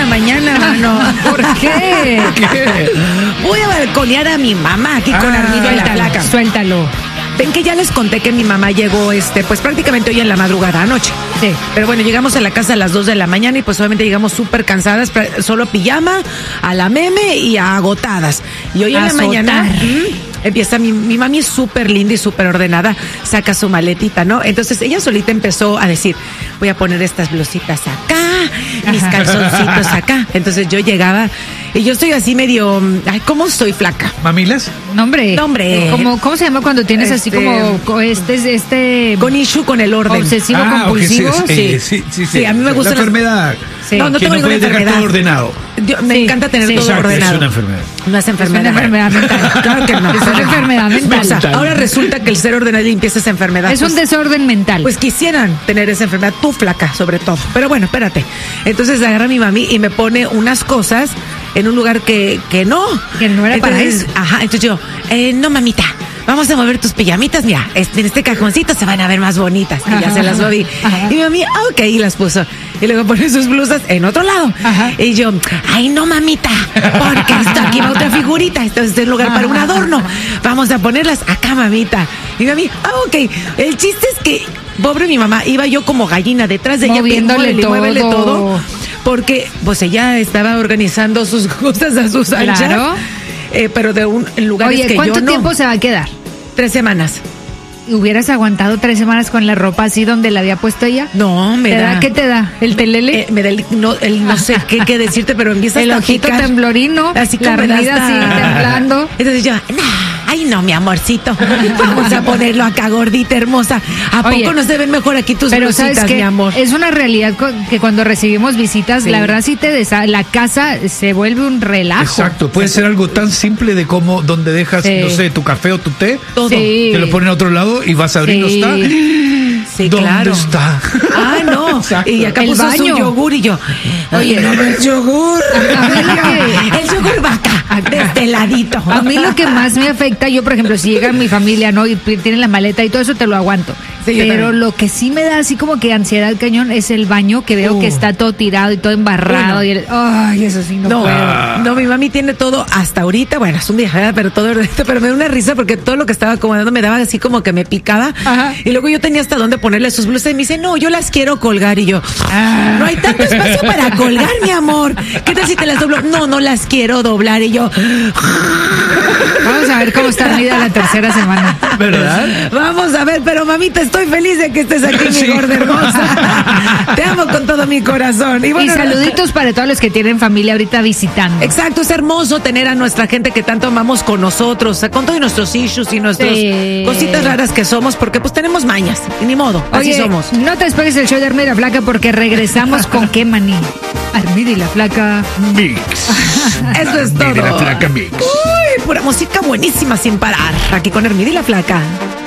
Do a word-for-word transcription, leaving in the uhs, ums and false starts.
mañana, mano. ¿Por qué? ¿Qué? Voy a balconear a mi mamá aquí con Ah, Armida y la Flaca. Suéltalo. Ven que ya les conté que mi mamá llegó, este, pues prácticamente hoy en la madrugada, anoche. Sí. Pero bueno, llegamos a la casa a las dos de la mañana y pues obviamente llegamos súper cansadas, solo pijama, a la meme y agotadas. Y hoy en la mañana mmm, empieza, mi, mi mami es súper linda y súper ordenada, saca su maletita, ¿no? Entonces ella solita empezó a decir, voy a poner estas blusitas acá, mis calzoncitos acá. Entonces yo llegaba y yo estoy así medio, ay, ¿cómo soy flaca? ¿Mamilas? No, hombre. No, hombre. ¿Cómo, ¿Cómo se llama cuando tienes así Este, como este, este Con issue con el orden. obsesivo Ah, compulsivo? ok, sí, Sí. sí, sí, sí, Sí, a mí me gusta la las- enfermedad. Sí. No, no que tengo no ninguna puedes dejar enfermedad. todo ordenado. Yo- me Sí, encanta tener sí. todo Exacto, ordenado. es una enfermedad. No es Es enfermedad. una enfermedad mental. Claro que no. Es una enfermedad mental. O sea, ahora resulta que el ser ordenado y limpieza es enfermedad. Es un Pues, desorden mental. pues quisieran tener esa enfermedad, tú flaca sobre todo. Pero bueno, espérate. Entonces agarra a mi mami y me pone unas cosas en un lugar que, que no. Que no era para Entonces, eso. Ajá, entonces yo, eh, no mamita, vamos a mover tus pijamitas, mira, este, en este cajoncito se van a ver más bonitas. Y ya Ajá, se las moví. ajá. Y mi mami, ah, ok, y las puso. Y luego pone sus blusas en otro lado. Ajá. Y yo, ay, no, mamita, porque esto aquí va otra figurita. Esto es un lugar para un adorno. Vamos a ponerlas acá, mamita. Y mami, ah, ok. El chiste es que, pobre mi mamá, iba yo como gallina detrás de ella, Moviéndole muévele, muévele todo. todo. Porque, pues ella estaba organizando sus cosas a sus anchas. Claro. Eh, pero de un en lugares Oye, que ¿cuánto yo no. tiempo se va a quedar? Tres semanas. ¿Hubieras aguantado tres semanas con la ropa así donde la había puesto ella? No, me ¿Te da. da? ¿Qué te da? ¿El telele? Eh, me da el, no, el no sé qué, qué decirte, pero empieza El hasta a ojito picar. temblorino, Así la como me da Armida hasta- así temblando. Entonces yo, nah, ay no, mi amorcito, vamos a ponerlo acá, gordita, hermosa. ¿A Oye, poco no se ven mejor aquí tus Pero blusitas, sabes que mi amor? es una realidad co- que cuando recibimos visitas, Sí. la verdad sí te desa la casa se vuelve un relajo. Exacto, puede ser algo tan simple de como donde dejas, Sí. no sé, tu café o tu té, Todo. Sí. te lo ponen a otro lado y vas a abrir, no Sí. está. Sí, ¿Dónde claro. está? Ah, no. Exacto. Y acá El puso baño. su yogur y yo, oye, no, el yogur. A mí lo que- El yogur vaca, de este ladito. A mí lo que más me afecta, yo por ejemplo, si llega mi familia, ¿no? Y p- tienen la maleta y todo eso, te lo aguanto. Sí, yo Pero también. lo que sí me da así como que ansiedad cañón es el baño, que veo Uh. que está todo tirado y todo embarrado. Uy, no. Y el- ay, eso sí no, No, puedo. no, mi mami tiene todo hasta ahorita, bueno, es un viajera, pero todo ordenadito, pero me da una risa porque todo lo que estaba acomodando me daba así como que me picaba. Ajá. Y luego yo tenía hasta dónde ponerle sus blusas y me dice, no, yo las quiero colgar. Y yo, Ah. no hay tanto espacio para colgar, mi amor. ¿Qué tal si te las doblo? No, no las quiero doblar. Y yo, Vamos a ver cómo está unida la tercera semana. ¿Verdad? vamos a ver, pero mamita, estoy feliz de que estés aquí, Sí. mi gorda hermosa. Te amo con todo mi corazón. Y Y bueno, saluditos para todos los que tienen familia ahorita visitando. exacto, es hermoso tener a nuestra gente que tanto amamos con nosotros, con todos nuestros issues y nuestras Sí. cositas raras que somos, porque pues tenemos mañas, y ni modo, así Oye, somos. no te despegues el show de Armida y la Flaca porque regresamos con qué maní. Armida y la Flaca. Mix. Eso es Mira todo. la placa Mix. Uy, pura música buenísima sin parar, aquí con Hermida y la Flaca.